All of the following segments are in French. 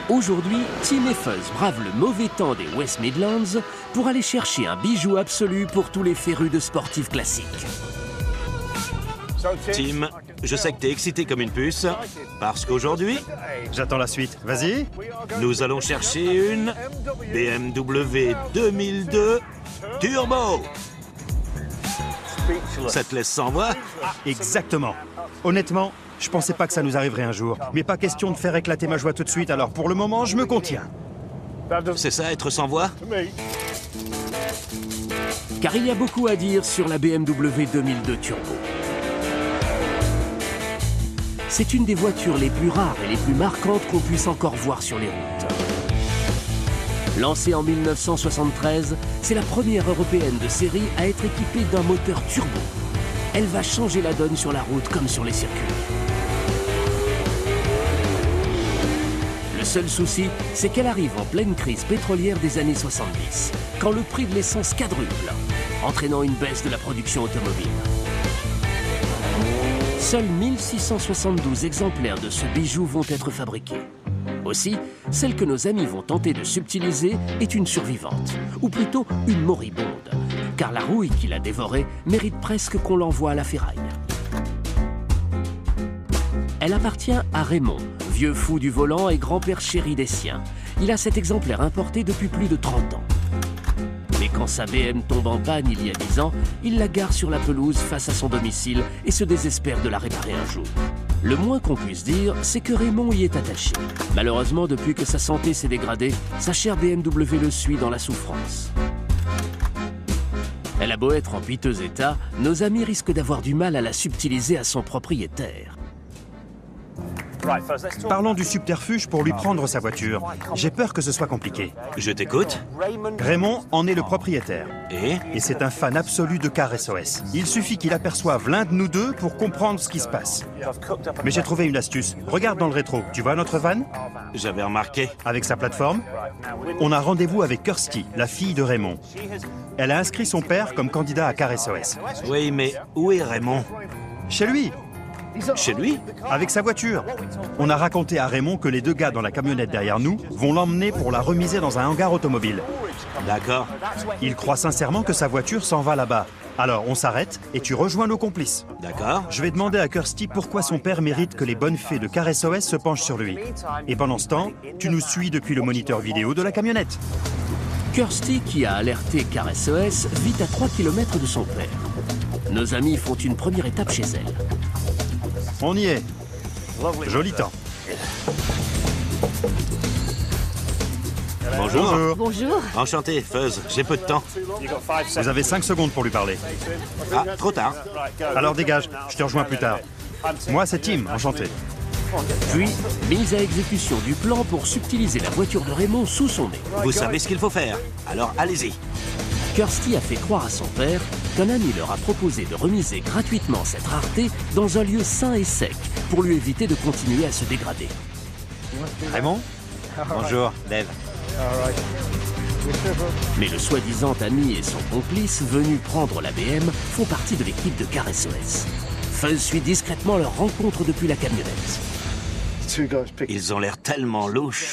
Aujourd'hui, Tim et Fuzz bravent le mauvais temps des West Midlands pour aller chercher un bijou absolu pour tous les férus de sportifs classiques. Tim, je sais que t'es excité comme une puce, parce qu'aujourd'hui, J'attends la suite. Vas-y. nous allons chercher une BMW 2002 Turbo. Ça te laisse sans voix? Exactement. Honnêtement, je pensais pas que ça nous arriverait un jour. Mais pas question de faire éclater ma joie tout de suite, alors pour le moment, je me contiens. C'est ça, être sans voix? Car il y a beaucoup à dire sur la BMW 2002 Turbo. C'est une des voitures les plus rares et les plus marquantes qu'on puisse encore voir sur les routes. Lancée en 1973, c'est la première européenne de série à être équipée d'un moteur turbo. Elle va changer la donne sur la route comme sur les circuits. Le seul souci, c'est qu'elle arrive en pleine crise pétrolière des années 70, quand le prix de l'essence quadruple, entraînant une baisse de la production automobile. Seuls 1672 exemplaires de ce bijou vont être fabriqués. Aussi, celle que nos amis vont tenter de subtiliser est une survivante, ou plutôt une moribonde, car la rouille qui l'a dévorée mérite presque qu'on l'envoie à la ferraille. Elle appartient à Raymond, vieux fou du volant et grand-père chéri des siens. Il a cet exemplaire importé depuis plus de 30 ans. Mais quand sa BM tombe en panne il y a 10 ans, il la gare sur la pelouse face à son domicile et se désespère de la réparer un jour. Le moins qu'on puisse dire, c'est que Raymond y est attaché. Malheureusement, depuis que sa santé s'est dégradée, sa chère BMW le suit dans la souffrance. Elle a beau être en piteux état, nos amis risquent d'avoir du mal à la subtiliser à son propriétaire. Parlons du subterfuge pour lui prendre sa voiture. J'ai peur que ce soit compliqué. Je t'écoute. Raymond en est le propriétaire. Et c'est un fan absolu de Car SOS. Il suffit qu'il aperçoive l'un de nous deux pour comprendre ce qui se passe. Mais j'ai trouvé une astuce. Regarde dans le rétro. Tu vois notre van? J'avais remarqué. Avec sa plateforme, on a rendez-vous avec Kirsty, la fille de Raymond. Elle a inscrit son père comme candidat à Car SOS. Oui, mais où est Raymond? Chez lui. Chez lui? Avec sa voiture. On a raconté à Raymond que les deux gars dans la camionnette derrière nous vont l'emmener pour la remiser dans un hangar automobile. D'accord. Il croit sincèrement que sa voiture s'en va là-bas. Alors on s'arrête et tu rejoins nos complices. D'accord. Je vais demander à Kirsty pourquoi son père mérite que les bonnes fées de Car SOS se penchent sur lui. Et pendant ce temps, tu nous suis depuis le moniteur vidéo de la camionnette. Kirsty, qui a alerté Car SOS, vit à 3 km de son père. Nos amis font une première étape chez elle. On y est. Joli temps. Bonjour. Bonjour. Bonjour. Enchanté, Fuzz. J'ai peu de temps. Vous avez 5 secondes pour lui parler. Ah, trop tard. Alors dégage, je te rejoins plus tard. Moi, c'est Tim, enchanté. Puis, mise à exécution du plan pour subtiliser la voiture de Raymond sous son nez. Vous savez ce qu'il faut faire. Alors allez-y. Kirsty a fait croire à son père qu'un ami leur a proposé de remiser gratuitement cette rareté dans un lieu sain et sec pour lui éviter de continuer à se dégrader. Raymond? Bonjour, Dave. Mais le soi-disant ami et son complice, venus prendre la BM, font partie de l'équipe de Car SOS. Fuzz suit discrètement leur rencontre depuis la camionnette. Ils ont l'air tellement louches.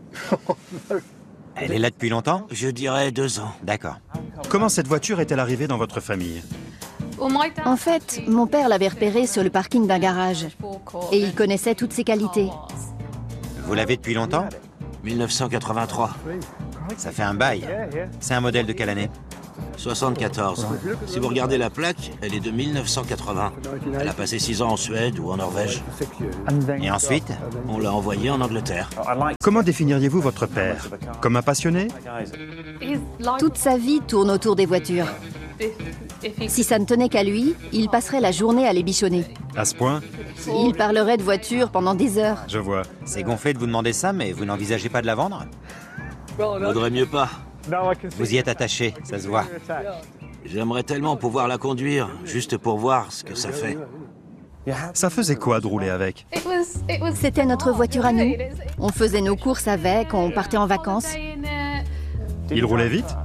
Elle est là depuis longtemps? Je dirais 2 ans. D'accord. Comment cette voiture est-elle arrivée dans votre famille? En fait, mon père l'avait repérée sur le parking d'un garage. Et il connaissait toutes ses qualités. Vous l'avez depuis longtemps? 1983. Ça fait un bail. C'est un modèle de quelle année? 74. Si vous regardez la plaque, elle est de 1980. Elle a passé 6 ans en Suède ou en Norvège. Et ensuite? On l'a envoyée en Angleterre. Comment définiriez-vous votre père? Comme un passionné? Toute sa vie tourne autour des voitures. Si ça ne tenait qu'à lui, il passerait la journée à les bichonner. À ce point? Il parlerait de voitures pendant des heures. Je vois. C'est gonflé de vous demander ça, mais vous n'envisagez pas de la vendre? Vaudrait mieux pas. Vous y êtes attaché, ça se voit. J'aimerais tellement pouvoir la conduire, juste pour voir ce que ça fait. Ça faisait quoi de rouler avec? C'était notre voiture à nous. On faisait nos courses avec, on partait en vacances. Il roulait vite?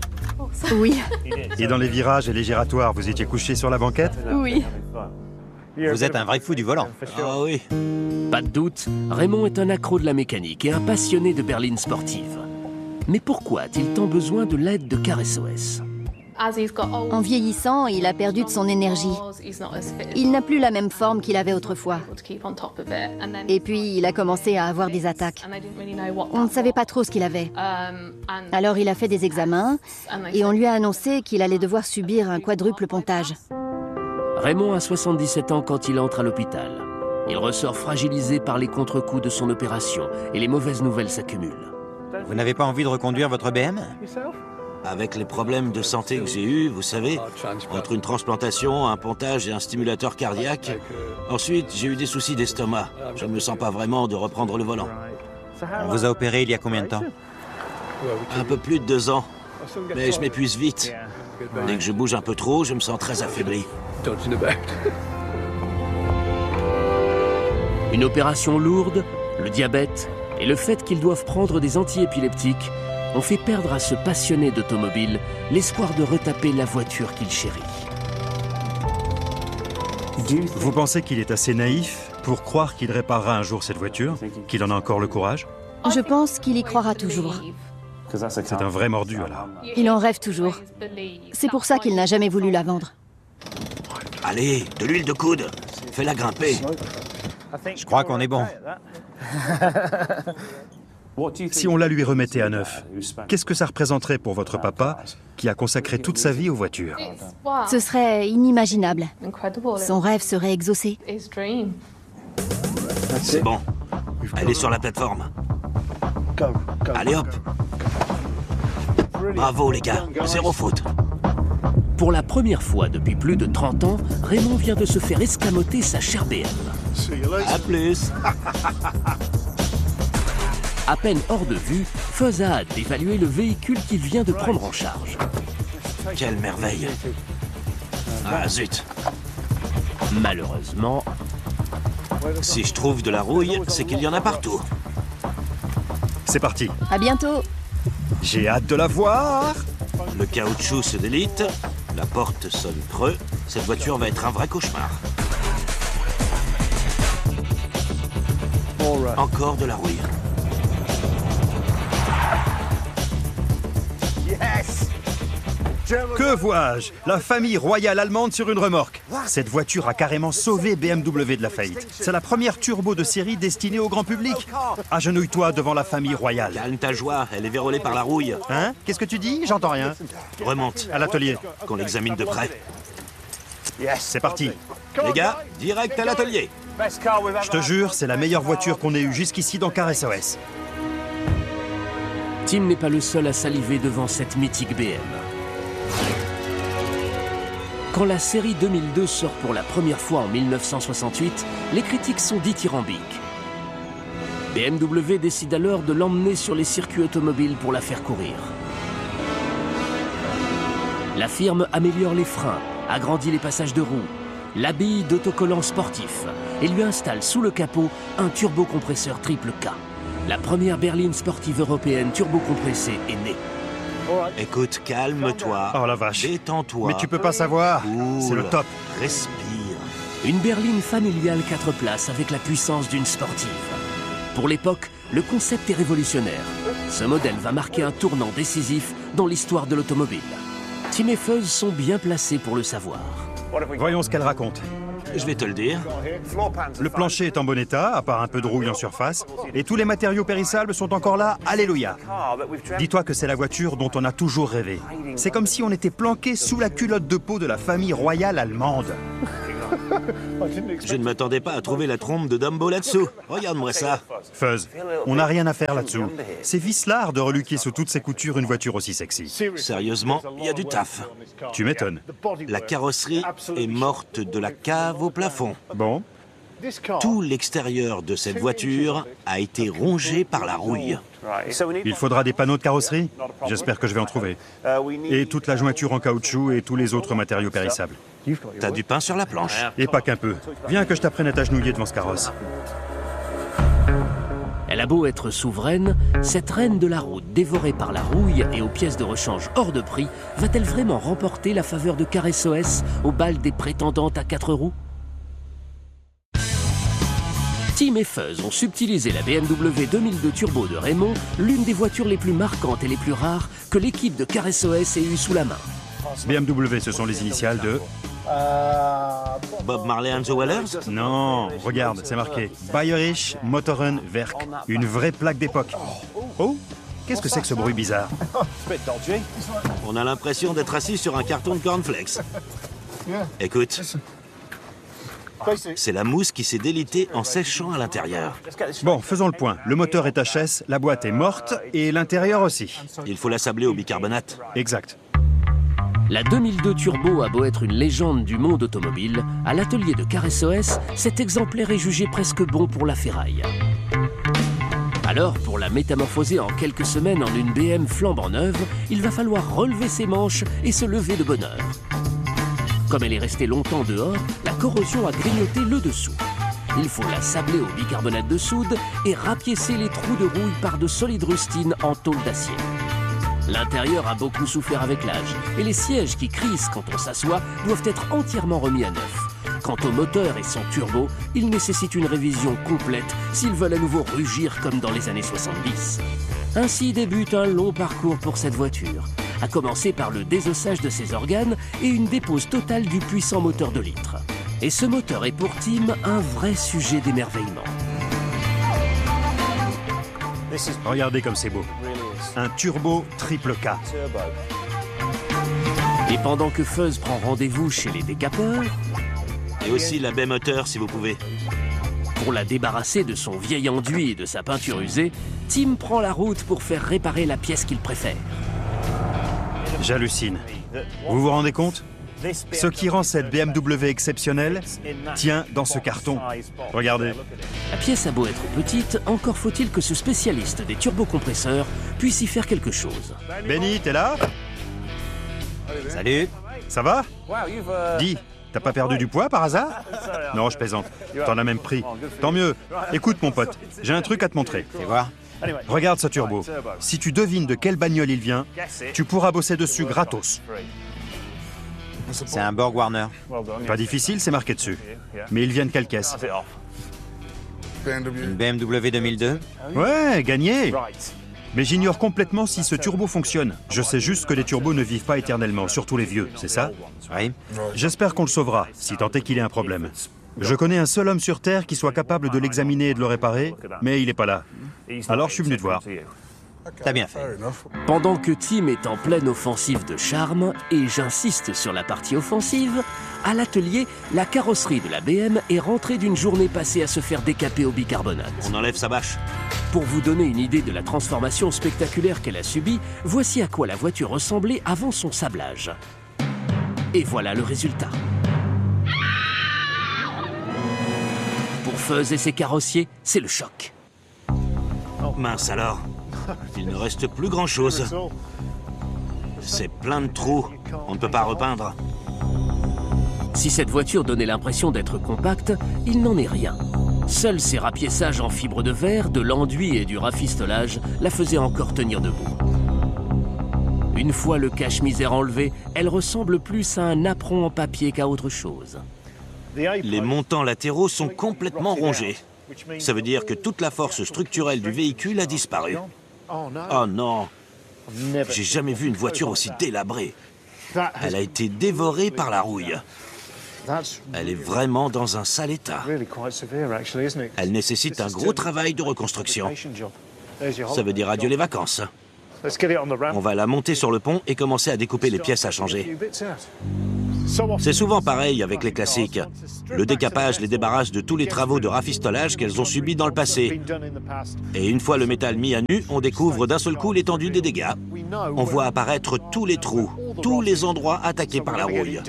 Oui, Et dans les virages et les giratoires, vous étiez couché sur la banquette? oui. Vous êtes un vrai fou du volant. Ah oui. Pas de doute, Raymond est un accro de la mécanique et un passionné de berline sportive. Mais pourquoi a-t-il tant besoin de l'aide de Car SOS? En vieillissant, il a perdu de son énergie. Il n'a plus la même forme qu'il avait autrefois. Et puis, il a commencé à avoir des attaques. On ne savait pas trop ce qu'il avait. Alors, il a fait des examens et on lui a annoncé qu'il allait devoir subir un quadruple pontage. Raymond a 77 ans quand il entre à l'hôpital. Il ressort fragilisé par les contre-coups de son opération et les mauvaises nouvelles s'accumulent. Vous n'avez pas envie de reconduire votre BM? Avec les problèmes de santé que j'ai eus, vous savez, entre une transplantation, un pontage et un stimulateur cardiaque, ensuite j'ai eu des soucis d'estomac. Je ne me sens pas vraiment de reprendre le volant. On vous a opéré il y a combien de temps? Un peu plus de 2 ans, mais je m'épuise vite. Dès que je bouge un peu trop, je me sens très affaibli. Une opération lourde, le diabète et le fait qu'ils doivent prendre des antiépileptiques ont fait perdre à ce passionné d'automobile l'espoir de retaper la voiture qu'il chérit. Vous pensez qu'il est assez naïf pour croire qu'il réparera un jour cette voiture? Qu'il en a encore le courage? Je pense qu'il y croira toujours. C'est un vrai mordu, alors. Il en rêve toujours. C'est pour ça qu'il n'a jamais voulu la vendre. Allez, de l'huile de coude. Fais-la grimper. Je crois qu'on est bon. Si on la lui remettait à neuf, qu'est-ce que ça représenterait pour votre papa qui a consacré toute sa vie aux voitures? Ce serait inimaginable. Son rêve serait exaucé. C'est bon. Elle est sur la plateforme. Allez hop. Bravo les gars, 0 faute. Pour la première fois depuis plus de 30 ans, Raymond vient de se faire escamoter sa chère BM. À plus. À peine hors de vue, Fuzz a hâte d'évaluer le véhicule qu'il vient de prendre en charge. Quelle merveille. Ah zut. Malheureusement, Si je trouve de la rouille, c'est qu'il y en a partout. C'est parti. À bientôt. J'ai hâte de la voir. Le caoutchouc se délite, la porte sonne creux. Cette voiture va être un vrai cauchemar. Encore de la rouille. Que vois-je? La famille royale allemande sur une remorque. Cette voiture a carrément sauvé BMW de la faillite. C'est la première turbo de série destinée au grand public. Agenouille-toi devant la famille royale. Calme ta joie, elle est vérolée par la rouille. Hein? Qu'est-ce que tu dis? J'entends rien. Remonte, À l'atelier. qu'on l'examine de près. C'est parti. Les gars, direct à l'atelier. Je te jure, c'est la meilleure voiture qu'on ait eue jusqu'ici dans Car SOS. Tim n'est pas le seul à saliver devant cette mythique BM. Quand la série 2002 sort pour la première fois en 1968, les critiques sont dithyrambiques. BMW décide alors de l'emmener sur les circuits automobiles pour la faire courir. La firme améliore les freins, agrandit les passages de roues, l'habille d'autocollants sportifs et lui installe sous le capot un turbocompresseur triple K. La première berline sportive européenne turbocompressée est née. Écoute, calme-toi. Oh la vache. Détends-toi. Mais tu peux pas savoir. C'est le top. Respire. Une berline familiale 4 places avec la puissance d'une sportive. Pour l'époque, le concept est révolutionnaire. Ce modèle va marquer un tournant décisif dans l'histoire de l'automobile. Tim et Fuzz sont bien placés pour le savoir. Voyons ce qu'elle raconte. Je vais te le dire. Le plancher est en bon état, à part un peu de rouille en surface, et tous les matériaux périssables sont encore là, alléluia. Dis-toi que c'est la voiture dont on a toujours rêvé. C'est comme si on était planqué sous la culotte de peau de la famille royale allemande. Je ne m'attendais pas à trouver la trompe de Dumbo là-dessous. Regarde-moi ça. Fuzz, on n'a rien à faire là-dessous. C'est vicelard de reluquer sous toutes ses coutures une voiture aussi sexy. Sérieusement, il y a du taf. Tu m'étonnes. La carrosserie est morte de la cave au plafond. Bon, Tout l'extérieur de cette voiture a été rongé par la rouille. il faudra des panneaux de carrosserie. J'espère que je vais en trouver. Et toute la jointure en caoutchouc et tous les autres matériaux périssables. T'as du pain sur la planche. Et pas qu'un peu. Viens que je t'apprenne à t'agenouiller devant ce carrosse. Elle a beau être souveraine, cette reine de la route dévorée par la rouille et aux pièces de rechange hors de prix, va-t-elle vraiment remporter la faveur de Car SOS au bal des prétendantes à 4 roues? Tim et Fuzz ont subtilisé la BMW 2002 Turbo de Raymond, l'une des voitures les plus marquantes et les plus rares que l'équipe de CarSOS ait eu sous la main. BMW, ce sont les initiales de... Bob Marley and the Wailers? Non, regarde, c'est marqué Bayerische Motorenwerk, une vraie plaque d'époque. Oh, qu'est-ce que c'est que ce bruit bizarre? On a l'impression d'être assis sur un carton de cornflakes. Écoute, c'est la mousse qui s'est délitée en séchant à l'intérieur. Bon, faisons le point. Le moteur est HS, la boîte est morte et l'intérieur aussi. Il faut l'assabler au bicarbonate. Exact. La 2002 Turbo a beau être une légende du monde automobile, à l'atelier de CarSOS, cet exemplaire est jugé presque bon pour la ferraille. Alors, pour la métamorphoser en quelques semaines en une BM flambant neuve, il va falloir relever ses manches et se lever de bonne heure. Comme elle est restée longtemps dehors, la corrosion a grignoté le dessous. Il faut la sabler au bicarbonate de soude et rapiécer les trous de rouille par de solides rustines en tôle d'acier. L'intérieur a beaucoup souffert avec l'âge et les sièges qui crissent quand on s'assoit doivent être entièrement remis à neuf. Quant au moteur et son turbo, il nécessite une révision complète s'ils veulent à nouveau rugir comme dans les années 70. Ainsi débute un long parcours pour cette voiture, à commencer par le désossage de ses organes et une dépose totale du puissant moteur 2 litres. Et ce moteur est pour Tim un vrai sujet d'émerveillement. Regardez comme c'est beau. Un turbo triple K. Et pendant que Fuzz prend rendez-vous chez les décapeurs, Et aussi la baie moteur, si vous pouvez. pour la débarrasser de son vieil enduit et de sa peinture usée, Tim prend la route pour faire réparer la pièce qu'il préfère. J'hallucine. Vous vous rendez compte? Ce qui rend cette BMW exceptionnelle tient dans ce carton. Regardez. La pièce a beau être petite, encore faut-il que ce spécialiste des turbocompresseurs puisse y faire quelque chose. Benny, t'es là? Salut. Ça va? Dis, t'as pas perdu du poids par hasard? Non, je plaisante. T'en as même pris. Tant mieux. Écoute, mon pote, j'ai un truc à te montrer. Fais voir. Regarde ce turbo. Si tu devines de quelle bagnole il vient, tu pourras bosser dessus gratos. C'est un Borg Warner. Pas difficile, c'est marqué dessus. Mais il vient de quelle caisse? Une BMW 2002. Ouais, gagné! Mais j'ignore complètement si ce turbo fonctionne. Je sais juste que les turbos ne vivent pas éternellement, surtout les vieux, c'est ça? Oui. J'espère qu'on le sauvera, si tant est qu'il ait un problème. Je connais un seul homme sur Terre qui soit capable de l'examiner et de le réparer, mais il n'est pas là. Alors je suis venu te voir. T'as bien fait. Pendant que Tim est en pleine offensive de charme, et j'insiste sur la partie offensive, à l'atelier, la carrosserie de la BM est rentrée d'une journée passée à se faire décaper au bicarbonate. On enlève sa bâche. Pour vous donner une idée de la transformation spectaculaire qu'elle a subie, voici à quoi la voiture ressemblait avant son sablage. Et voilà le résultat. Pour Fuzz et ses carrossiers, c'est le choc. Mince alors. Il ne reste plus grand-chose. C'est plein de trous. On ne peut pas repeindre. Si cette voiture donnait l'impression d'être compacte, il n'en est rien. Seuls ces rapiessages en fibre de verre, de l'enduit et du rafistolage la faisaient encore tenir debout. Une fois le cache-misère enlevé, elle ressemble plus à un apron en papier qu'à autre chose. Les montants latéraux sont complètement rongés. Ça veut dire que toute la force structurelle du véhicule a disparu. Oh non! J'ai jamais vu une voiture aussi délabrée. Elle a été dévorée par la rouille. Elle est vraiment dans un sale état. Elle nécessite un gros travail de reconstruction. Ça veut dire adieu les vacances. On va la monter sur le pont et commencer à découper les pièces à changer. C'est souvent pareil avec les classiques. Le décapage les débarrasse de tous les travaux de rafistolage qu'elles ont subis dans le passé. Et une fois le métal mis à nu, on découvre d'un seul coup l'étendue des dégâts. On voit apparaître tous les trous, tous les endroits attaqués par la rouille.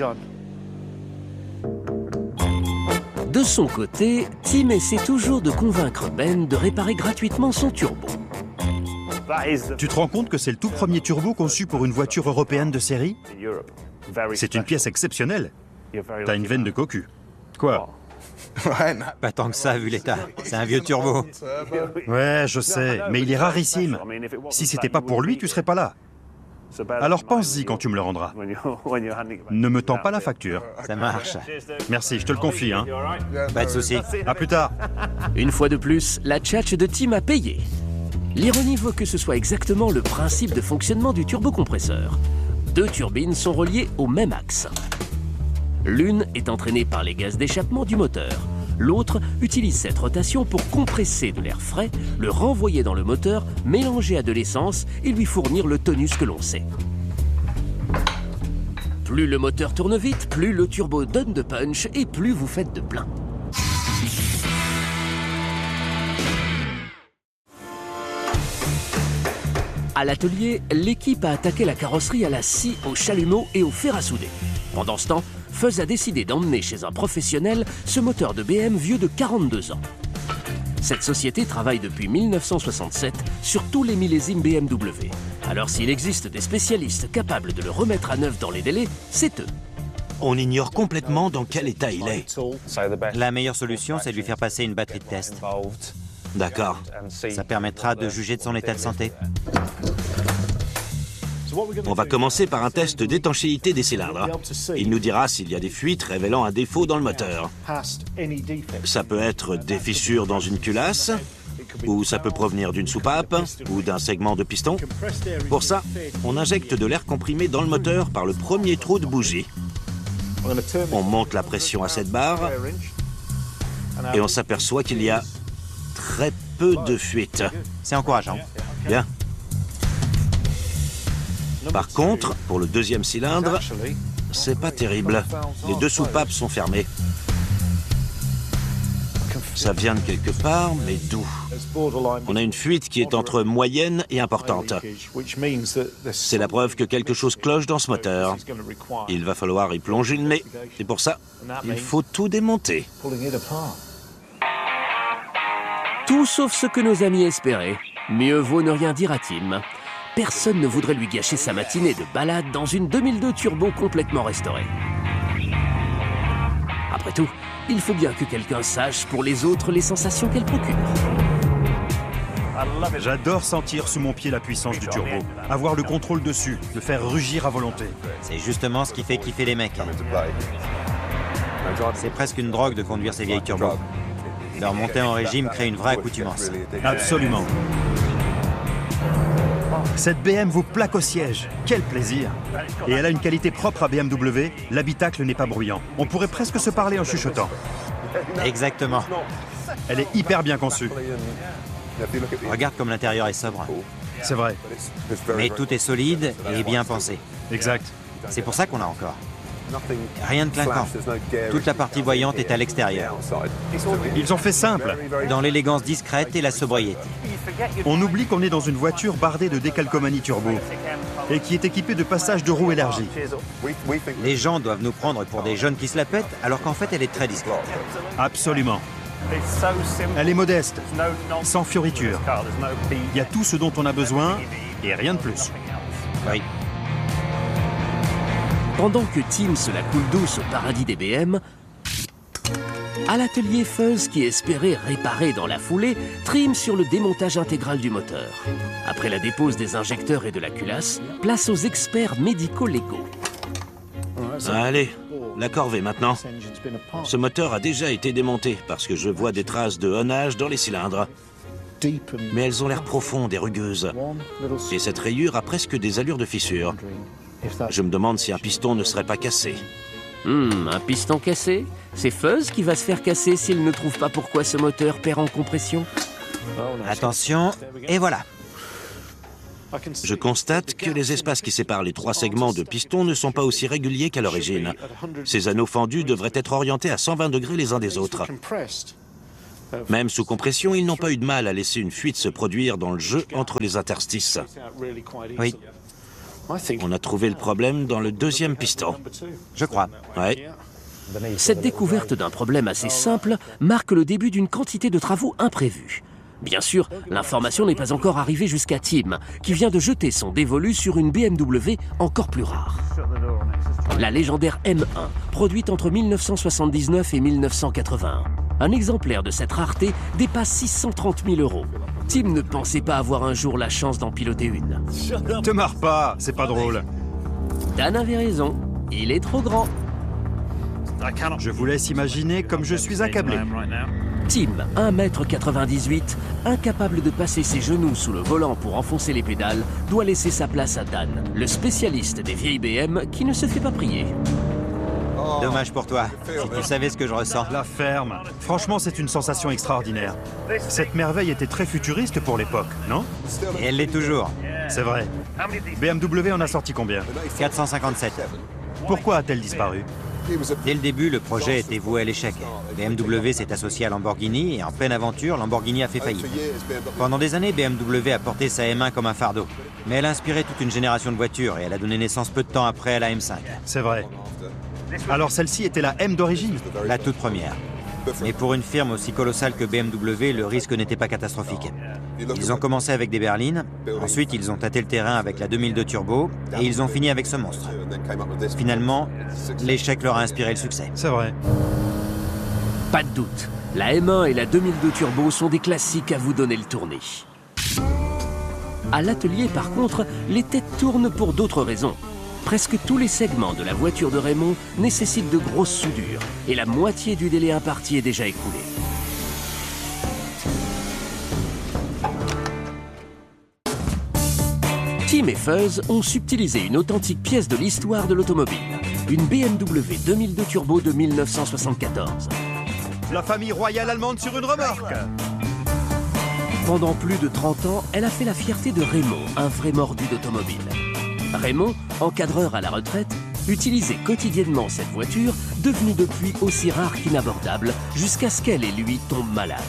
De son côté, Tim essaie toujours de convaincre Ben de réparer gratuitement son turbo. Tu te rends compte que c'est le tout premier turbo conçu pour une voiture européenne de série? C'est une pièce exceptionnelle. T'as une veine de cocu. Quoi? Pas tant que ça, vu l'état. C'est un vieux turbo. Ouais, je sais, mais il est rarissime. Si c'était pas pour lui, tu serais pas là. Alors pense-y quand tu me le rendras. Ne me tends pas la facture. Ça marche. Merci, je te le confie, hein. Pas de souci. À plus tard. Une fois de plus, la tchatche de Tim a payé. L'ironie veut que ce soit exactement le principe de fonctionnement du turbocompresseur. Deux turbines sont reliées au même axe. L'une est entraînée par les gaz d'échappement du moteur. L'autre utilise cette rotation pour compresser de l'air frais, le renvoyer dans le moteur, mélanger à de l'essence et lui fournir le tonus que l'on sait. Plus le moteur tourne vite, plus le turbo donne de punch et plus vous faites de plein. À l'atelier, l'équipe a attaqué la carrosserie à la scie, au chalumeau et au fer à souder. Pendant ce temps, Fuzz a décidé d'emmener chez un professionnel ce moteur de BM vieux de 42 ans. Cette société travaille depuis 1967 sur tous les millésimes BMW. Alors s'il existe des spécialistes capables de le remettre à neuf dans les délais, c'est eux. On ignore complètement dans quel état il est. La meilleure solution, c'est de lui faire passer une batterie de test. D'accord. Ça permettra de juger de son état de santé. On va commencer par un test d'étanchéité des cylindres. Il nous dira s'il y a des fuites révélant un défaut dans le moteur. Ça peut être des fissures dans une culasse, ou ça peut provenir d'une soupape, ou d'un segment de piston. Pour ça, on injecte de l'air comprimé dans le moteur par le premier trou de bougie. On monte la pression à cette barre, et on s'aperçoit qu'il y a très peu de fuites. C'est encourageant. Bien. Par contre, pour le deuxième cylindre, c'est pas terrible. Les deux soupapes sont fermées. Ça vient de quelque part, mais d'où? On a une fuite qui est entre moyenne et importante. C'est la preuve que quelque chose cloche dans ce moteur. Il va falloir y plonger le nez. Et pour ça, il faut tout démonter. Tout sauf ce que nos amis espéraient. Mieux vaut ne rien dire à Tim. Personne ne voudrait lui gâcher sa matinée de balade dans une 2002 turbo complètement restaurée. Après tout, il faut bien que quelqu'un sache pour les autres les sensations qu'elle procure. J'adore sentir sous mon pied la puissance du turbo. Avoir le contrôle dessus, le faire rugir à volonté. C'est justement ce qui fait kiffer les mecs. C'est presque une drogue de conduire ces vieilles turbos. Leur montée en régime crée une vraie accoutumance. Absolument. Cette BM vous plaque au siège. Quel plaisir! Et elle a une qualité propre à BMW, l'habitacle n'est pas bruyant. On pourrait presque se parler en chuchotant. Exactement. Elle est hyper bien conçue. Regarde comme l'intérieur est sobre. C'est vrai. Mais tout est solide et bien pensé. Exact. C'est pour ça qu'on l'a encore. Rien de clinquant. Toute la partie voyante est à l'extérieur. Ils ont fait simple. Dans l'élégance discrète et la sobriété. On oublie qu'on est dans une voiture bardée de décalcomanie turbo et qui est équipée de passages de roues élargis. Les gens doivent nous prendre pour des jeunes qui se la pètent, alors qu'en fait elle est très discrète. Absolument. Elle est modeste, sans fioritures. Il y a tout ce dont on a besoin et rien de plus. Oui. Pendant que Tim se la coule douce au paradis des BM, à l'atelier Fuzz, qui espérait réparer dans la foulée, trime sur le démontage intégral du moteur. Après la dépose des injecteurs et de la culasse, place aux experts médicaux légaux. Allez, la corvée maintenant. Ce moteur a déjà été démonté parce que je vois des traces de honnage dans les cylindres. Mais elles ont l'air profondes et rugueuses. Et cette rayure a presque des allures de fissure. Je me demande si un piston ne serait pas cassé. Un piston cassé? C'est Fuzz qui va se faire casser s'il ne trouve pas pourquoi ce moteur perd en compression. Attention, et voilà. Je constate que les espaces qui séparent les trois segments de piston ne sont pas aussi réguliers qu'à l'origine. Ces anneaux fendus devraient être orientés à 120 degrés les uns des autres. Même sous compression, ils n'ont pas eu de mal à laisser une fuite se produire dans le jeu entre les interstices. Oui. On a trouvé le problème dans le deuxième piston. Je crois. Ouais. Cette découverte d'un problème assez simple marque le début d'une quantité de travaux imprévus. Bien sûr, l'information n'est pas encore arrivée jusqu'à Tim, qui vient de jeter son dévolu sur une BMW encore plus rare. La légendaire M1, produite entre 1979 et 1981. Un exemplaire de cette rareté dépasse 630 000 €. Tim ne pensait pas avoir un jour la chance d'en piloter une. Te marre pas, c'est pas drôle. Dan avait raison, il est trop grand. Je vous laisse imaginer comme je suis accablé. Tim, 1,98 m, incapable de passer ses genoux sous le volant pour enfoncer les pédales, doit laisser sa place à Dan, le spécialiste des vieilles BM qui ne se fait pas prier. Dommage pour toi, si tu savais ce que je ressens. La ferme. Franchement, c'est une sensation extraordinaire. Cette merveille était très futuriste pour l'époque, non? Et elle l'est toujours. C'est vrai. BMW en a sorti combien? 457. Pourquoi a-t-elle disparu? Dès le début, le projet était voué à l'échec. BMW s'est associé à Lamborghini et en pleine aventure, Lamborghini a fait faillite. Pendant des années, BMW a porté sa M1 comme un fardeau. Mais elle a inspiré toute une génération de voitures et elle a donné naissance peu de temps après à la M5. C'est vrai. Alors celle-ci était la M d'origine? La toute première. Mais pour une firme aussi colossale que BMW, le risque n'était pas catastrophique. Ils ont commencé avec des berlines, ensuite ils ont tâté le terrain avec la 2002 Turbo, et ils ont fini avec ce monstre. Finalement, l'échec leur a inspiré le succès. C'est vrai. Pas de doute, la M1 et la 2002 Turbo sont des classiques à vous donner le tournis. À l'atelier, par contre, les têtes tournent pour d'autres raisons. Presque tous les segments de la voiture de Raymond nécessitent de grosses soudures, et la moitié du délai imparti est déjà écoulé. Tim et Fuzz ont subtilisé une authentique pièce de l'histoire de l'automobile, une BMW 2002 Turbo de 1974. La famille royale allemande sur une remorque. Pendant plus de 30 ans, elle a fait la fierté de Raymond, un vrai mordu d'automobile. Raymond, encadreur à la retraite, utilisait quotidiennement cette voiture, devenue depuis aussi rare qu'inabordable, jusqu'à ce qu'elle et lui tombent malades.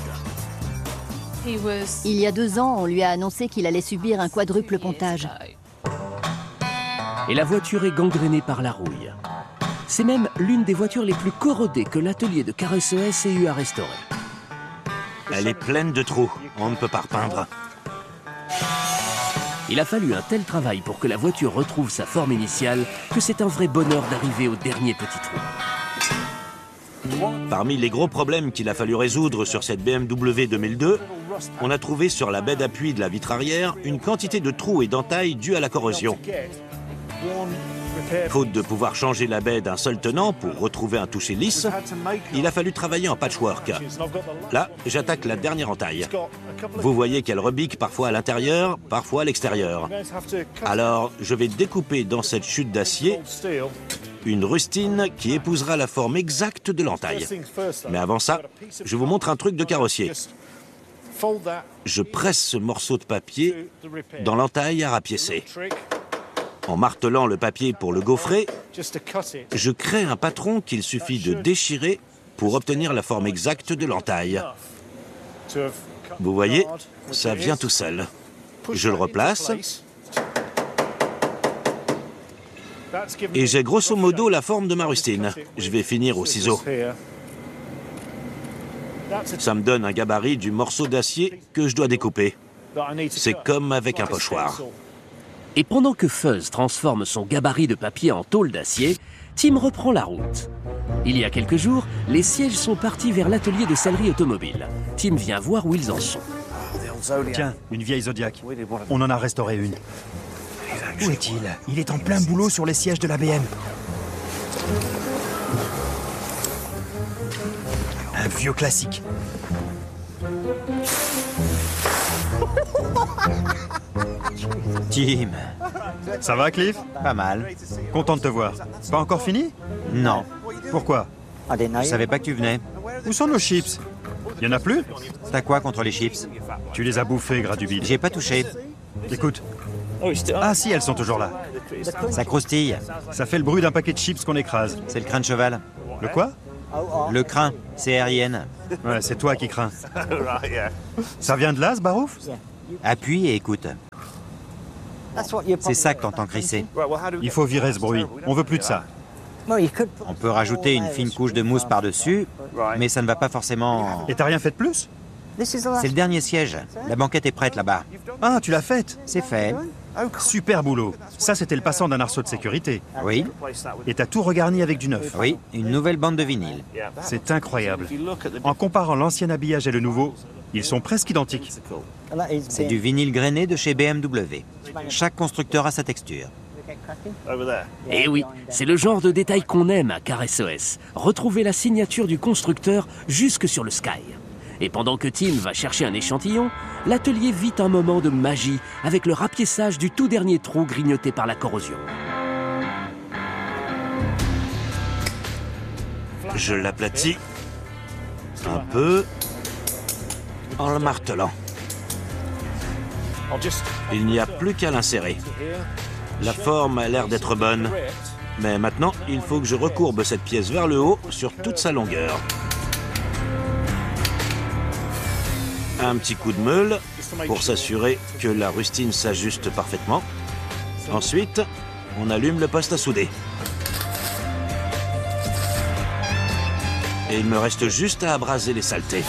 Il y a 2 ans, on lui a annoncé qu'il allait subir un quadruple pontage. Et la voiture est gangrénée par la rouille. C'est même l'une des voitures les plus corrodées que l'atelier de Carrosse ES ait eu à restaurer. Elle est pleine de trous, on ne peut pas repeindre. Il a fallu un tel travail pour que la voiture retrouve sa forme initiale que c'est un vrai bonheur d'arriver au dernier petit trou. Parmi les gros problèmes qu'il a fallu résoudre sur cette BMW 2002, on a trouvé sur la baie d'appui de la vitre arrière une quantité de trous et d'entailles dus à la corrosion. Faute de pouvoir changer la baie d'un seul tenant pour retrouver un toucher lisse, il a fallu travailler en patchwork. Là, j'attaque la dernière entaille. Vous voyez qu'elle rebique parfois à l'intérieur, parfois à l'extérieur. Alors, je vais découper dans cette chute d'acier une rustine qui épousera la forme exacte de l'entaille. Mais avant ça, je vous montre un truc de carrossier. Je presse ce morceau de papier dans l'entaille à rapiécer. En martelant le papier pour le gaufrer, je crée un patron qu'il suffit de déchirer pour obtenir la forme exacte de l'entaille. Vous voyez, ça vient tout seul. Je le replace. Et j'ai grosso modo la forme de ma rustine. Je vais finir au ciseau. Ça me donne un gabarit du morceau d'acier que je dois découper. C'est comme avec un pochoir. Et pendant que Fuzz transforme son gabarit de papier en tôle d'acier, Tim reprend la route. Il y a quelques jours, les sièges sont partis vers l'atelier de sellerie automobile. Tim vient voir où ils en sont. Tiens, une vieille Zodiac. On en a restauré une. Où est-il? Il est en plein boulot sur les sièges de la BM. Un vieux classique. Tim, Ça va, Cliff? pas mal. Content de te voir. Pas encore fini? Non, Pourquoi? je savais pas que tu venais. Où sont nos chips? Y en a plus? T'as quoi contre les chips? Tu les as bouffés, gras du bide. J'y ai pas touché. Écoute. Ah si, elles sont toujours là. Ça croustille. Ça fait le bruit d'un paquet de chips qu'on écrase. C'est le crin de cheval. Le quoi? Le crin, c'est RIN. Ouais, c'est toi qui crains. Ça vient de là, ce barouf? Appuie et écoute. C'est ça que t'entends crisser. Il faut virer ce bruit. On veut plus de ça. On peut rajouter une fine couche de mousse par-dessus, mais ça ne va pas forcément... Et t'as rien fait de plus? C'est le dernier siège. La banquette est prête là-bas. Ah, tu l'as faite? C'est fait. Super boulot. Ça, c'était le passant d'un arceau de sécurité. Oui, Et t'as tout regarni avec du neuf. oui, une nouvelle bande de vinyle. C'est incroyable. En comparant l'ancien habillage et le nouveau, ils sont presque identiques. C'est du vinyle grainé de chez BMW. Chaque constructeur a sa texture. Et oui, c'est le genre de détail qu'on aime à Car SOS. Retrouver la signature du constructeur jusque sur le Sky. Et pendant que Tim va chercher un échantillon, l'atelier vit un moment de magie avec le rapiessage du tout dernier trou grignoté par la corrosion. Je l'aplatis un peu en le martelant. Il n'y a plus qu'à l'insérer. La forme a l'air d'être bonne. Mais maintenant, il faut que je recourbe cette pièce vers le haut sur toute sa longueur. Un petit coup de meule pour s'assurer que la rustine s'ajuste parfaitement. Ensuite, on allume le poste à souder. Et il me reste juste à abraser les saletés.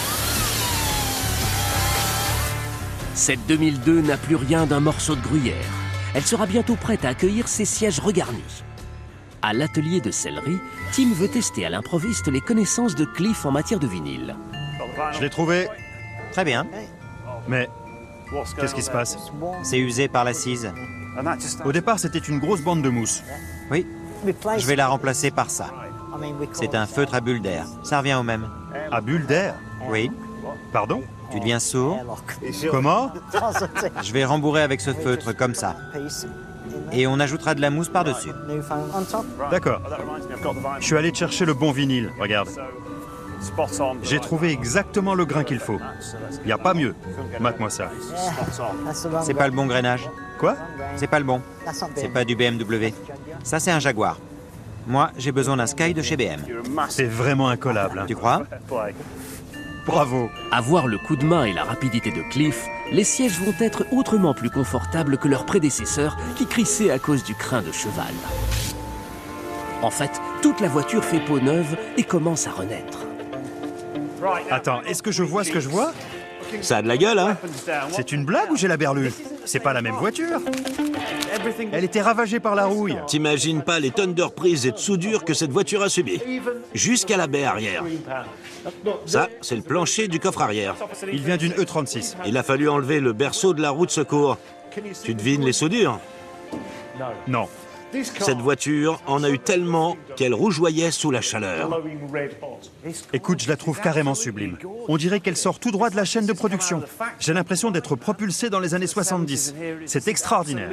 Cette 2002 n'a plus rien d'un morceau de gruyère. Elle sera bientôt prête à accueillir ses sièges regarnis. À l'atelier de sellerie, Tim veut tester à l'improviste les connaissances de Cliff en matière de vinyle. Je l'ai trouvé. Très bien. Mais qu'est-ce qui se passe? C'est usé par l'assise. Au départ, c'était une grosse bande de mousse. Oui. Je vais la remplacer par ça. C'est un feutre à bulles d'air. Ça revient au même. À bulle d'air? Oui. Pardon? Tu deviens sourd? Comment? Je vais rembourrer avec ce feutre comme ça. Et on ajoutera de la mousse par-dessus. D'accord. Je suis allé chercher le bon vinyle, regarde. J'ai trouvé exactement le grain qu'il faut. Il n'y a pas mieux. Mate-moi ça. C'est pas le bon grainage. Quoi? C'est pas le bon. C'est pas du BMW. Ça, c'est un Jaguar. Moi, j'ai besoin d'un Sky de chez BM. C'est vraiment incollable. Hein. Tu crois? Bravo. À voir le coup de main et la rapidité de Cliff, les sièges vont être autrement plus confortables que leurs prédécesseurs qui crissaient à cause du crin de cheval. En fait, toute la voiture fait peau neuve et commence à renaître. Attends, est-ce que je vois ce que je vois? Ça a de la gueule, hein? C'est une blague ou j'ai la berlue? C'est pas la même voiture. Elle était ravagée par la rouille. T'imagines pas les tonnes de reprises et de soudure que cette voiture a subies. Jusqu'à la baie arrière. Ça, c'est le plancher du coffre arrière. Il vient d'une E36. Il a fallu enlever le berceau de la roue de secours. Tu devines les soudures? Non. Cette voiture en a eu tellement qu'elle rougeoyait sous la chaleur. Écoute, je la trouve carrément sublime. On dirait qu'elle sort tout droit de la chaîne de production. J'ai l'impression d'être propulsé dans les années 70. C'est extraordinaire.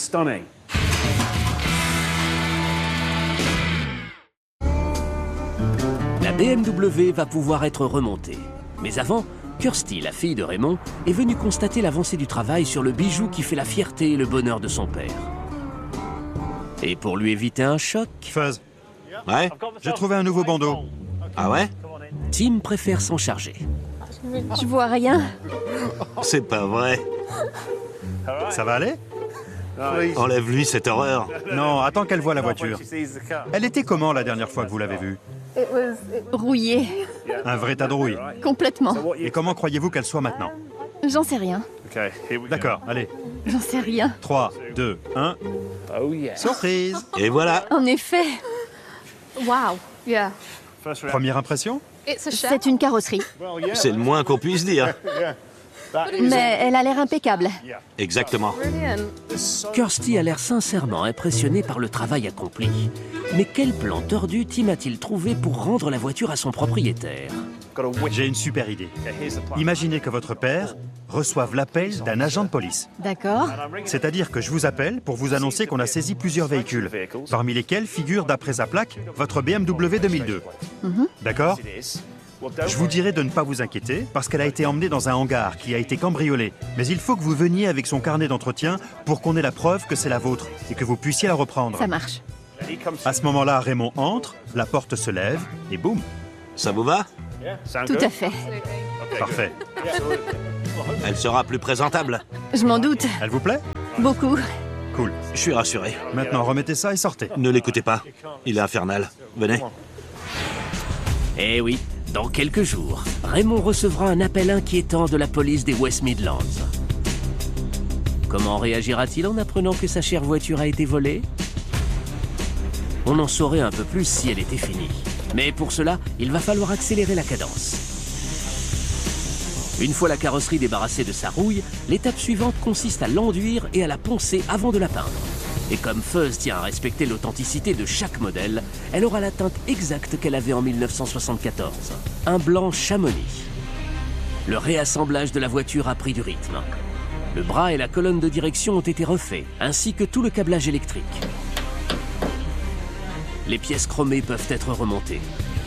La BMW va pouvoir être remontée. Mais avant, Kirsty, la fille de Raymond, est venue constater l'avancée du travail sur le bijou qui fait la fierté et le bonheur de son père. Et pour lui éviter un choc, Fuzz, Ouais? j'ai trouvé un nouveau bandeau. Ah ouais? Tim préfère s'en charger. Je vois rien. C'est pas vrai. Ça va aller? Enlève-lui cette horreur. Non, attends qu'elle voie la voiture. Elle était comment la dernière fois que vous l'avez vue? Rouillé. Un vrai tas de rouille. Complètement. Et comment croyez-vous qu'elle soit maintenant? J'en sais rien. D'accord, allez. J'en sais rien. 3, 2, 1. Surprise! Et voilà. En effet, Wow. Yeah. Première impression? c'est une carrosserie. C'est le moins qu'on puisse dire. Mais elle a l'air impeccable. Exactement. Kirsty a l'air sincèrement impressionné par le travail accompli. Mais quel plan tordu Tim a-t-il trouvé pour rendre la voiture à son propriétaire? J'ai une super idée. Imaginez que votre père reçoive l'appel d'un agent de police. D'accord. C'est-à-dire que je vous appelle pour vous annoncer qu'on a saisi plusieurs véhicules, parmi lesquels figure, d'après sa plaque, votre BMW 2002. D'accord? Je vous dirai de ne pas vous inquiéter, parce qu'elle a été emmenée dans un hangar qui a été cambriolé. Mais il faut que vous veniez avec son carnet d'entretien pour qu'on ait la preuve que c'est la vôtre et que vous puissiez la reprendre. Ça marche. À ce moment-là, Raymond entre, la porte se lève et boum. Ça vous va? Tout à fait. Parfait. Elle sera plus présentable. Je m'en doute. Elle vous plaît? Beaucoup. Cool. Je suis rassuré. Maintenant, remettez ça et sortez. Ne l'écoutez pas. Il est infernal. Venez. Eh oui, dans quelques jours, Raymond recevra un appel inquiétant de la police des West Midlands. Comment réagira-t-il en apprenant que sa chère voiture a été volée? On en saurait un peu plus si elle était finie. Mais pour cela, il va falloir accélérer la cadence. Une fois la carrosserie débarrassée de sa rouille, l'étape suivante consiste à l'enduire et à la poncer avant de la peindre. Et comme Fuzz tient à respecter l'authenticité de chaque modèle, elle aura la teinte exacte qu'elle avait en 1974. Un blanc Chamonix. Le réassemblage de la voiture a pris du rythme. Le bras et la colonne de direction ont été refaits, ainsi que tout le câblage électrique. Les pièces chromées peuvent être remontées.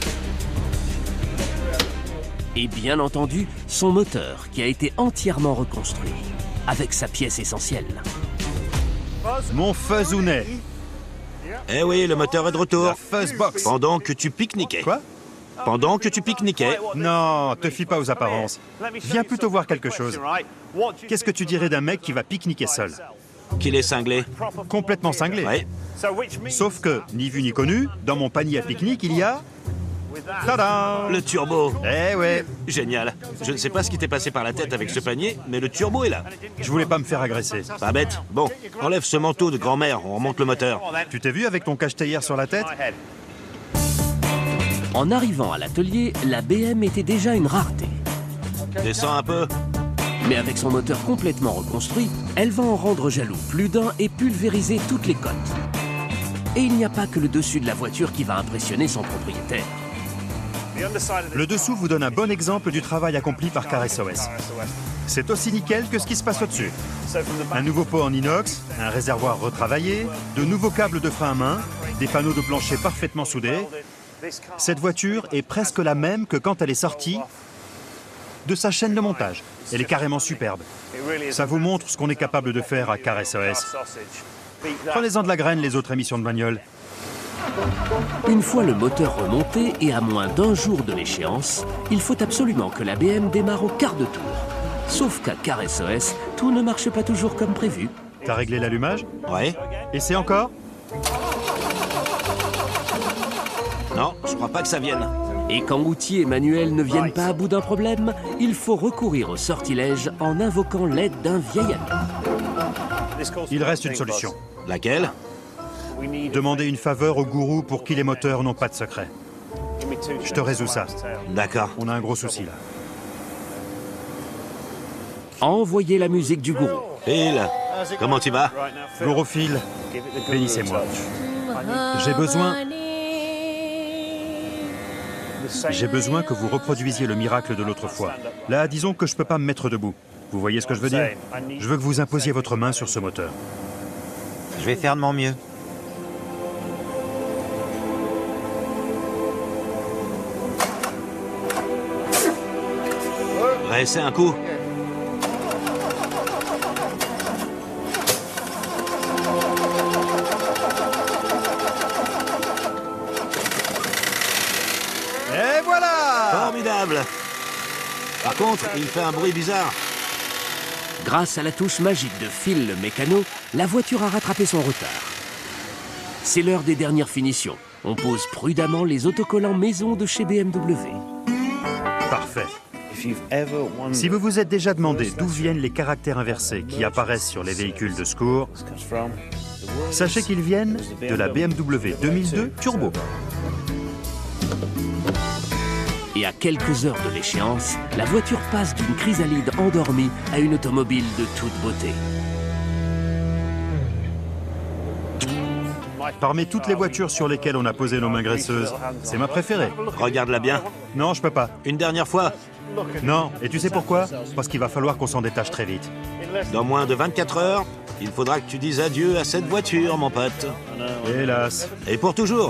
Et bien entendu, son moteur, qui a été entièrement reconstruit, avec sa pièce essentielle. Mon Fuzzounet. Eh oui, le moteur est de retour. La Fuzzbox. Pendant que tu pique-niquais. Quoi? Pendant que tu pique-niquais. Non, te fie pas aux apparences. Viens plutôt voir quelque chose. Qu'est-ce que tu dirais d'un mec qui va pique-niquer seul? Qu'il est cinglé. Complètement cinglé. Ouais. Sauf que, ni vu ni connu, dans mon panier à pique-nique, il y a... Tada! Le turbo. Eh ouais, Génial. Je ne sais pas ce qui t'est passé par la tête avec ce panier, mais le turbo est là. je voulais pas me faire agresser. Pas bête. Bon, enlève ce manteau de grand-mère, on remonte le moteur. Tu t'es vu avec ton cache-théière sur la tête? En arrivant à l'atelier, la BM était déjà une rareté. Descends un peu. Mais avec son moteur complètement reconstruit, elle va en rendre jaloux plus d'un et pulvériser toutes les côtes. Et il n'y a pas que le dessus de la voiture qui va impressionner son propriétaire. Le dessous vous donne un bon exemple du travail accompli par CarSOS. C'est aussi nickel que ce qui se passe au-dessus. Un nouveau pot en inox, un réservoir retravaillé, de nouveaux câbles de frein à main, des panneaux de plancher parfaitement soudés. Cette voiture est presque la même que quand elle est sortie de sa chaîne de montage. Elle est carrément superbe. Ça vous montre ce qu'on est capable de faire à CarSOS. Prenez-en de la graine les autres émissions de bagnole. Une fois le moteur remonté et à moins d'un jour de l'échéance, il faut absolument que la BM démarre au quart de tour. Sauf qu'à CarSOS, tout ne marche pas toujours comme prévu. T'as réglé l'allumage? Ouais. Et c'est encore? Non, je crois pas que ça vienne. Et quand outils et manuels ne viennent pas à bout d'un problème, il faut recourir au sortilège en invoquant l'aide d'un vieil ami. Il reste une solution. Laquelle? Demandez une faveur au gourou pour qui les moteurs n'ont pas de secret. Je te résous ça. D'accord. On a un gros souci là. Envoyez la musique du gourou. Phil, comment tu vas? Gorophile, bénissez-moi. J'ai besoin que vous reproduisiez le miracle de l'autre fois. Là, disons que je peux pas me mettre debout. Vous voyez ce que je veux dire? Je veux que vous imposiez votre main sur ce moteur. Je vais faire de mon mieux. Restez un coup. Et voilà! Formidable. Par contre, il fait un bruit bizarre. Grâce à la touche magique de Phil le mécano, la voiture a rattrapé son retard. C'est l'heure des dernières finitions. On pose prudemment les autocollants maison de chez BMW. Parfait. Si vous vous êtes déjà demandé d'où viennent les caractères inversés qui apparaissent sur les véhicules de secours, sachez qu'ils viennent de la BMW 2002 Turbo. Et à quelques heures de l'échéance, la voiture passe d'une chrysalide endormie à une automobile de toute beauté. Parmi toutes les voitures sur lesquelles on a posé nos mains graisseuses, c'est ma préférée. Regarde-la bien. Non, je peux pas. Une dernière fois. Non, et tu sais pourquoi? Parce qu'il va falloir qu'on s'en détache très vite. Dans moins de 24 heures, il faudra que tu dises adieu à cette voiture, mon pote. Hélas. Et pour toujours.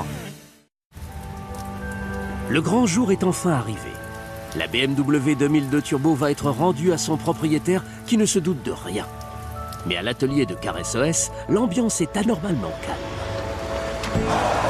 Le grand jour est enfin arrivé. La BMW 2002 Turbo va être rendue à son propriétaire qui ne se doute de rien. Mais à l'atelier de CarSOS, l'ambiance est anormalement calme.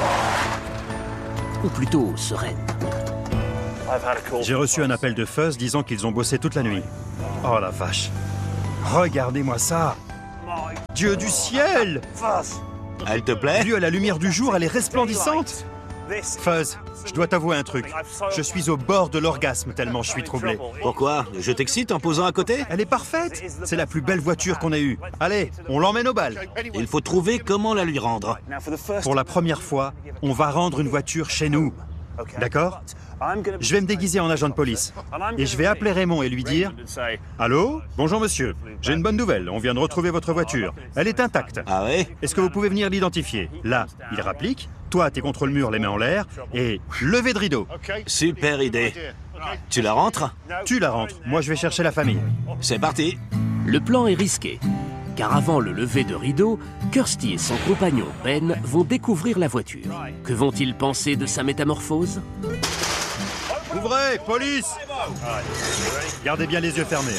Ou plutôt sereine. J'ai reçu un appel de Fuzz disant qu'ils ont bossé toute la nuit. Oh la vache. Regardez-moi ça. Dieu du ciel! Elle te plaît? Vue à la lumière du jour, elle est resplendissante. Fuzz, je dois t'avouer un truc. Je suis au bord de l'orgasme tellement je suis troublé. Pourquoi? Je t'excite en posant à côté? Elle est parfaite. C'est la plus belle voiture qu'on ait eue. Allez, on l'emmène au bal. Il faut trouver comment la lui rendre. Pour la première fois, on va rendre une voiture chez nous. D'accord? Je vais me déguiser en agent de police. Et je vais appeler Raymond et lui dire « Allô? Bonjour monsieur. J'ai une bonne nouvelle. On vient de retrouver votre voiture. Elle est intacte. Ah ouais? Est-ce que vous pouvez venir l'identifier? » Là, il rapplique. Toi, t'es contre le mur, les mains en l'air. Et levée de rideau. Super idée. Tu la rentres? Tu la rentres. Moi, je vais chercher la famille. C'est parti. Le plan est risqué, car avant le lever de rideau, Kirsty et son compagnon Ben vont découvrir la voiture. Que vont-ils penser de sa métamorphose? Ouvrez, police! Gardez bien les yeux fermés.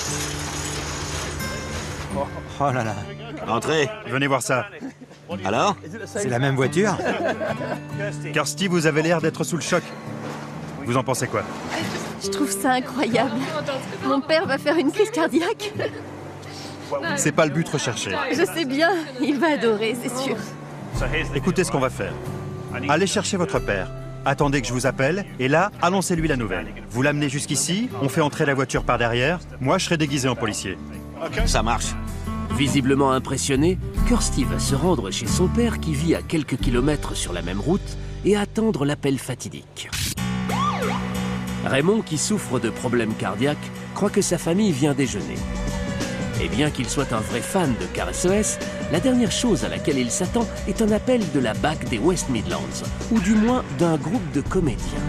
Oh là là, Entrez. Venez voir ça. Alors? c'est la même voiture? Kirsty, vous avez l'air d'être sous le choc. Vous en pensez quoi? Je trouve ça incroyable. Mon père va faire une crise cardiaque. C'est pas le but recherché. Je sais bien, il va adorer, c'est sûr. Écoutez ce qu'on va faire. Allez chercher votre père. Attendez que je vous appelle, et là, annoncez-lui la nouvelle. Vous l'amenez jusqu'ici, on fait entrer la voiture par derrière. Moi, je serai déguisé en policier. Ça marche. Visiblement impressionné, Kirsty va se rendre chez son père qui vit à quelques kilomètres sur la même route et attendre l'appel fatidique. Raymond, qui souffre de problèmes cardiaques, croit que sa famille vient déjeuner. Et bien qu'il soit un vrai fan de Car SOS, la dernière chose à laquelle il s'attend est un appel de la BAC des West Midlands, ou du moins d'un groupe de comédiens.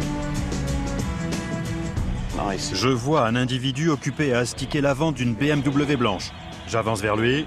Je vois un individu occupé à astiquer l'avant d'une BMW blanche. J'avance vers lui.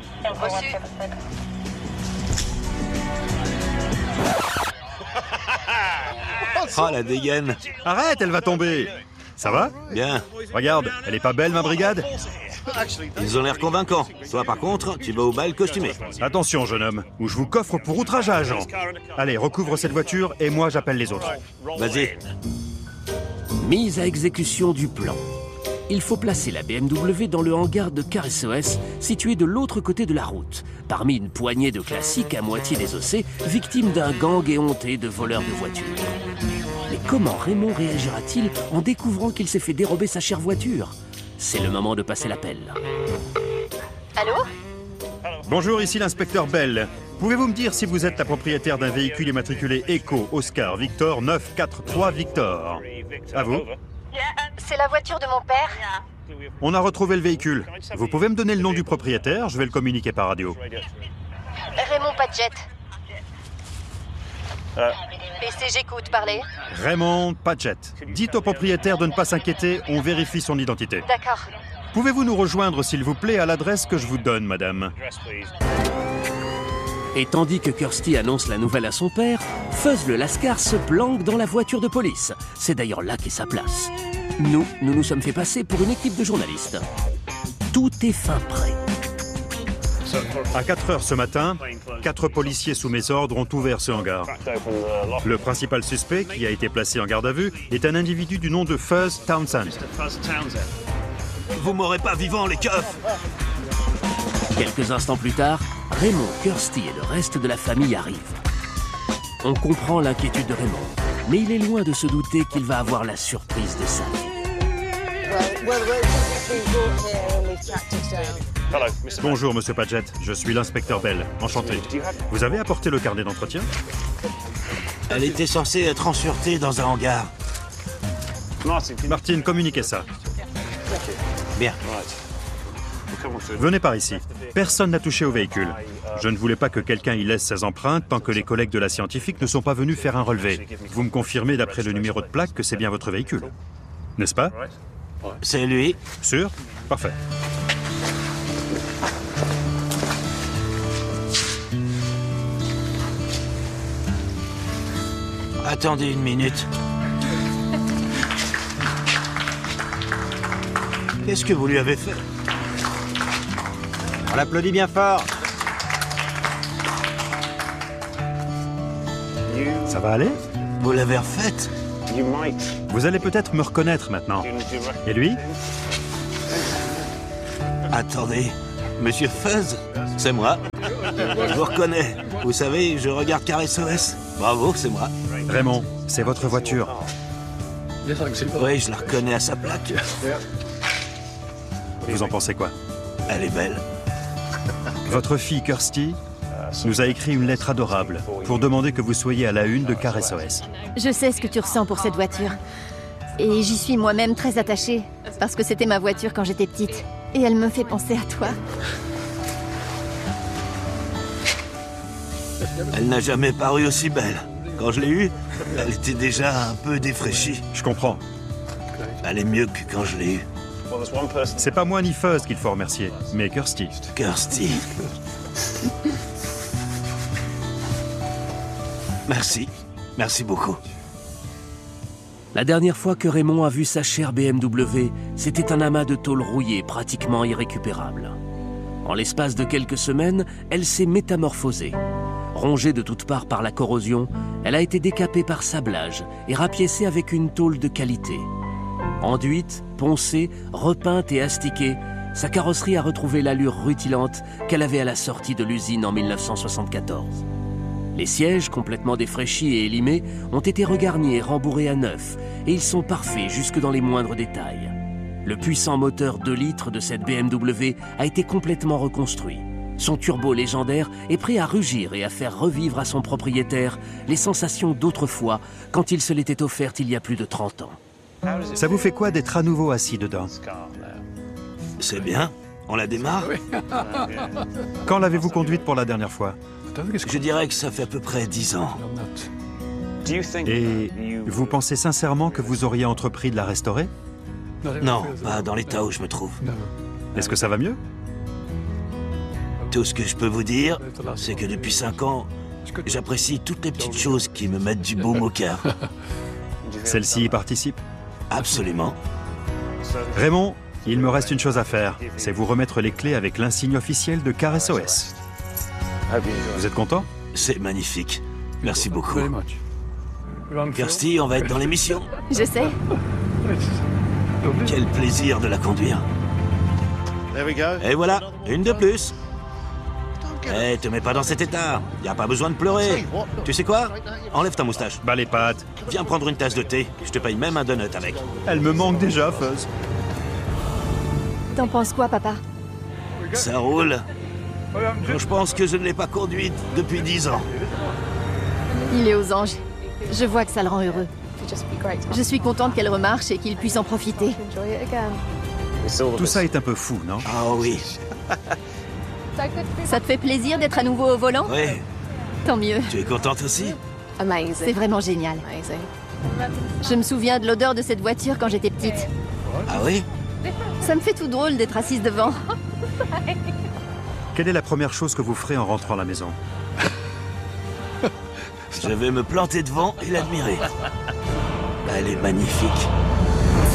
Oh, la dégaine. Arrête, elle va tomber. Ça va? Bien. Regarde, elle est pas belle, ma brigade? Ils ont l'air convaincants. Toi, par contre, tu vas au bal costumé. Attention, jeune homme, ou je vous coffre pour outrage à agent. Allez, recouvre cette voiture et moi, j'appelle les autres. Vas-y. Mise à exécution du plan. Il faut placer la BMW dans le hangar de Car SOS, situé de l'autre côté de la route, parmi une poignée de classiques à moitié désossés, victimes d'un gang éhonté de voleurs de voitures. Mais comment Raymond réagira-t-il en découvrant qu'il s'est fait dérober sa chère voiture? C'est le moment de passer l'appel. Allô? Bonjour, ici l'inspecteur Bell. Pouvez-vous me dire si vous êtes la propriétaire d'un véhicule immatriculé Echo Oscar Victor 943 Victor? À vous. C'est la voiture de mon père. On a retrouvé le véhicule. Vous pouvez me donner le nom du propriétaire? Je vais le communiquer par radio. Raymond Padgett. PC, j'écoute, parlez. Raymond Padgett. Dites au propriétaire de ne pas s'inquiéter, on vérifie son identité. D'accord. Pouvez-vous nous rejoindre, s'il vous plaît, à l'adresse que je vous donne, madame? Et tandis que Kirsty annonce la nouvelle à son père, Fuzz le Lascar se planque dans la voiture de police. C'est d'ailleurs là qu'est sa place. Nous nous sommes fait passer pour une équipe de journalistes. Tout est fin prêt. À 4 heures ce matin, 4 policiers sous mes ordres ont ouvert ce hangar. Le principal suspect, qui a été placé en garde à vue, est un individu du nom de Fuzz Townsend. Vous m'aurez pas vivant, les keufs. Quelques instants plus tard, Raymond, Kirsty et le reste de la famille arrivent. On comprend l'inquiétude de Raymond, mais il est loin de se douter qu'il va avoir la surprise de sa vie. Bonjour, monsieur Padgett. Je suis l'inspecteur Bell. Enchanté. Vous avez apporté le carnet d'entretien? Elle était censée être en sûreté dans un hangar. Martine, communiquez ça. Bien. Venez par ici. Personne n'a touché au véhicule. Je ne voulais pas que quelqu'un y laisse ses empreintes tant que les collègues de la scientifique ne sont pas venus faire un relevé. Vous me confirmez d'après le numéro de plaque que c'est bien votre véhicule, n'est-ce pas? C'est lui. Sûr? Parfait. Attendez une minute. Qu'est-ce que vous lui avez fait? On l'applaudit bien fort. Ça va aller? Vous l'avez refaite? Vous allez peut-être me reconnaître maintenant. Et lui? Attendez, Monsieur Fuzz? C'est moi. Je vous reconnais. Vous savez, je regarde Car SOS. Bravo, c'est moi. Raymond, c'est votre voiture. Oui, je la reconnais à sa plaque. Vous en pensez quoi? Elle est belle. Votre fille Kirsty nous a écrit une lettre adorable pour demander que vous soyez à la une de Car SOS. Je sais ce que tu ressens pour cette voiture. Et j'y suis moi-même très attachée, parce que c'était ma voiture quand j'étais petite. Et elle me fait penser à toi. Elle n'a jamais paru aussi belle. Quand je l'ai eue, elle était déjà un peu défraîchie. Je comprends. Elle est mieux que quand je l'ai eue. C'est pas moi ni Fuzz qu'il faut remercier, mais Kirsty. Kirsty. Merci. Merci beaucoup. La dernière fois que Raymond a vu sa chère BMW, c'était un amas de tôle rouillée pratiquement irrécupérable. En l'espace de quelques semaines, elle s'est métamorphosée. Rongée de toutes parts par la corrosion, elle a été décapée par sablage et rapiécée avec une tôle de qualité. Enduite, poncée, repeinte et astiquée, sa carrosserie a retrouvé l'allure rutilante qu'elle avait à la sortie de l'usine en 1974. Les sièges, complètement défraîchis et élimés, ont été regarnis et rembourrés à neuf, et ils sont parfaits jusque dans les moindres détails. Le puissant moteur 2 litres de cette BMW a été complètement reconstruit. Son turbo légendaire est prêt à rugir et à faire revivre à son propriétaire les sensations d'autrefois quand il se l'était offerte il y a plus de 30 ans. Ça vous fait quoi d'être à nouveau assis dedans? C'est bien. On la démarre? Quand l'avez-vous conduite pour la dernière fois? Je dirais que ça fait à peu près 10 ans. Et vous pensez sincèrement que vous auriez entrepris de la restaurer? Non, pas dans l'état où je me trouve. Est-ce que ça va mieux? Tout ce que je peux vous dire, c'est que depuis 5 ans, j'apprécie toutes les petites choses qui me mettent du baume au cœur. Celle-ci y participe? Absolument. Raymond, il me reste une chose à faire, c'est vous remettre les clés avec l'insigne officiel de Car SOS. Vous êtes content? C'est magnifique. Merci beaucoup. Kirsty, on va être dans l'émission. Je sais. Quel plaisir de la conduire. Et voilà, une de plus. Eh, te mets pas dans cet état. Y a pas besoin de pleurer. Tu sais quoi? Enlève ta moustache. Bas les pattes. Viens prendre une tasse de thé. Je te paye même un donut avec. Elle me manque déjà, Fuzz. T'en penses quoi, papa? Ça roule. Je pense que je ne l'ai pas conduite depuis 10 ans. Il est aux anges. Je vois que ça le rend heureux. Je suis contente qu'elle remarche et qu'il puisse en profiter. Tout ça est un peu fou, non? Ah oui. Ça te fait plaisir d'être à nouveau au volant? Oui. Tant mieux. Tu es contente aussi? C'est vraiment génial. Je me souviens de l'odeur de cette voiture quand j'étais petite. Ah oui? Ça me fait tout drôle d'être assise devant. Quelle est la première chose que vous ferez en rentrant à la maison? Je vais me planter devant et l'admirer. Elle est magnifique.